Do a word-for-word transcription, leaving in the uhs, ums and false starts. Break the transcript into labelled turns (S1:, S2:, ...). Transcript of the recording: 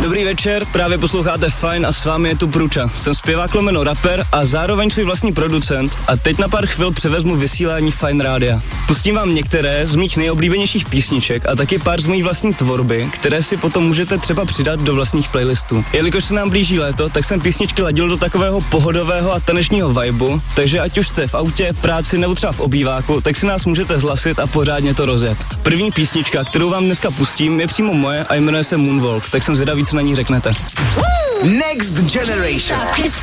S1: Dobrý večer, právě posloucháte Fajn a s vámi je tu Pruča. Jsem zpěvák lomeno rapper a zároveň svůj vlastní producent a teď na pár chvil převezmu vysílání Fajn rádia. Pustím vám některé z mých nejoblíbenějších písniček a taky pár z mojí vlastní tvorby, které si potom můžete třeba přidat do vlastních playlistů. Jelikož se nám blíží léto, tak jsem písničky ladil do takového pohodového a tanečního vibu, takže ať už jste v autě, práci nebo třeba v obýváku, tak si nás můžete zhlasit a pořádně to rozjet. První písnička, kterou vám dneska pustím, je přímo moje a jmenuje se Moonwalk, tak jsem zvědavý, co na ní řeknete.
S2: Next Generation.